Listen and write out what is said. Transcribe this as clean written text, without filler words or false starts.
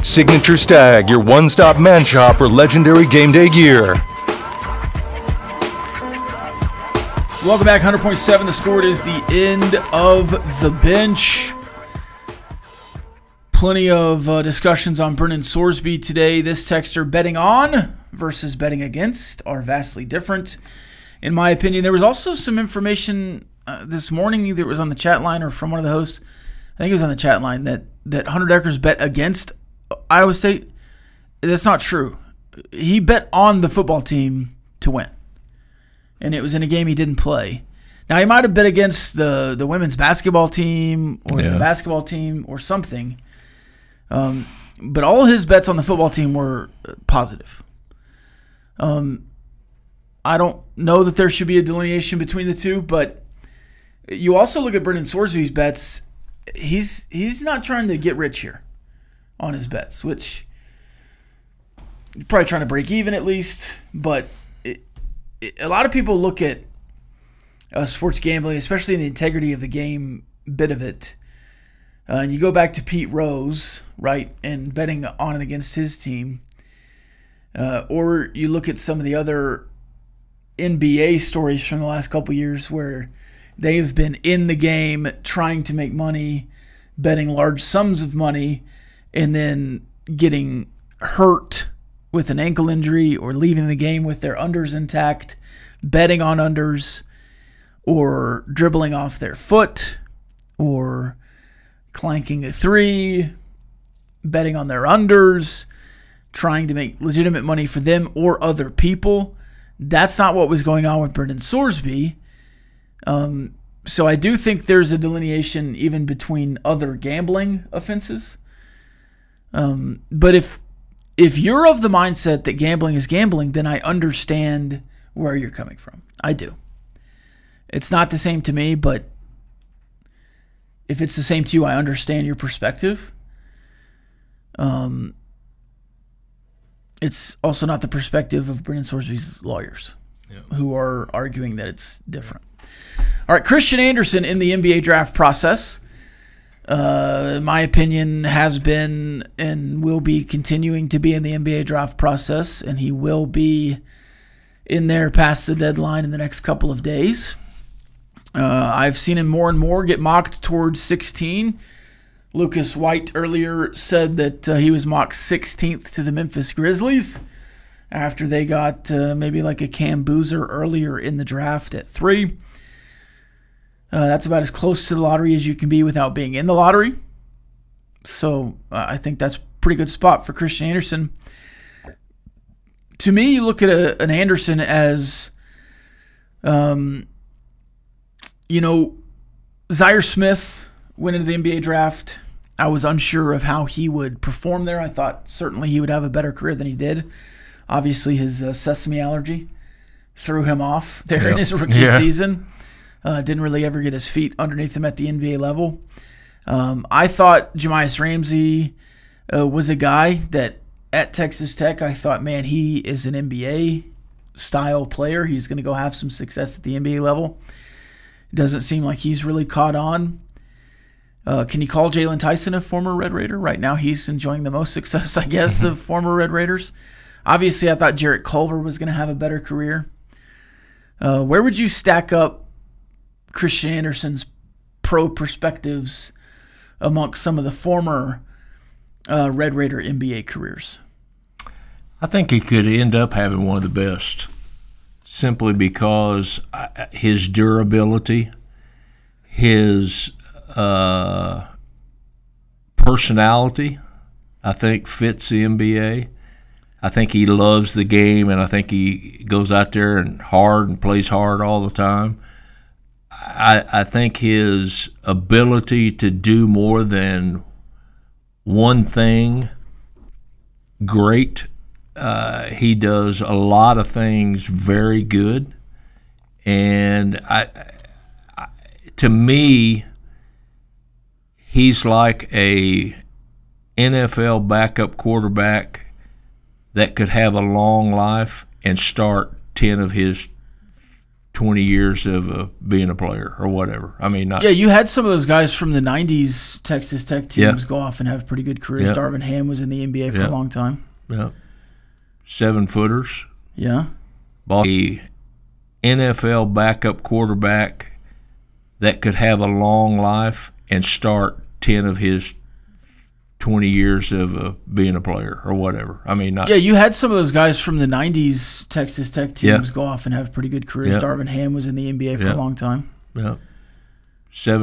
Signature Stag, your one-stop man shop for legendary game day gear. Welcome back, 100.7. The Score. It is the end of the bench. Plenty of discussions on Brendan Sorsby today. This texter, betting on versus betting against are vastly different, in my opinion. There was also some information this morning, either it was on the chat line or from one of the hosts. I think it was on the chat line that Hunter Dekkers bet against Iowa State. That's not true. He bet on the football team to win, and it was in a game he didn't play. Now, he might have bet against the women's basketball team or the basketball team or something. But all his bets on the football team were positive. I don't know that there should be a delineation between the two, but you also look at Brendan Sorsby's bets. He's not trying to get rich here on his bets, which he's probably trying to break even at least. But a lot of people look at sports gambling, especially in the integrity of the game bit of it. And you go back to Pete Rose, right, and betting on and against his team. Or you look at some of the other NBA stories from the last couple years where they've been in the game trying to make money, betting large sums of money, and then getting hurt with an ankle injury or leaving the game with their unders intact, betting on unders, or dribbling off their foot, or clanking a three, betting on their unders, trying to make legitimate money for them or other people. That's not what was going on with Brendan Sorsby. So I do think there's a delineation even between other gambling offenses. But if you're of the mindset that gambling is gambling, then I understand where you're coming from. I do. It's not the same to me, but if it's the same to you, I understand your perspective. It's also not the perspective of Brendan Sorsby's lawyers, who are arguing that it's different. All right, Christian Anderson in the NBA draft process, in my opinion, has been and will be continuing to be in the NBA draft process, and he will be in there past the deadline in the next couple of days. I've seen him more and more get mocked towards 16. Lucas White earlier said that he was mocked 16th to the Memphis Grizzlies after they got maybe like a Cam Boozer earlier in the draft at 3. That's about as close to the lottery as you can be without being in the lottery. So I think that's a pretty good spot for Christian Anderson. To me, you look at an Anderson as, Zaire Smith went into the NBA draft. I was unsure of how he would perform there. I thought certainly he would have a better career than he did. Obviously, his sesame allergy threw him off there in his rookie season. Didn't really ever get his feet underneath him at the NBA level. I thought Jahmi'us Ramsey was a guy that at Texas Tech, I thought, man, he is an NBA-style player. He's going to go have some success at the NBA level. Doesn't seem like he's really caught on. Can you call Jalen Tyson a former Red Raider? Right now he's enjoying the most success, I guess, of former Red Raiders. Obviously, I thought Jarrett Culver was going to have a better career. Where would you stack up Christian Anderson's pro perspectives amongst some of the former Red Raider NBA careers? I think he could end up having one of the best simply because his durability, his personality, I think fits the NBA. I think he loves the game, and I think he goes out there and plays hard all the time. I think his ability to do more than one thing great. He does a lot of things very good, and to me, he's like a NFL backup quarterback that could have a long life and start 10 of his 20 years of being a player or whatever. I mean, not, Yeah, you had some of those guys from the 90s Texas Tech teams go off and have pretty good careers. Yeah. Darvin Ham was in the NBA for a long time. Yeah. 7-footers. Yeah. A NFL backup quarterback that could have a long life and start 10 of his 20 years of being a player or whatever. I mean, not, Yeah, you had some of those guys from the 90s Texas Tech teams go off and have pretty good careers. Yeah. Darvin Ham was in the NBA for a long time. Yeah. 7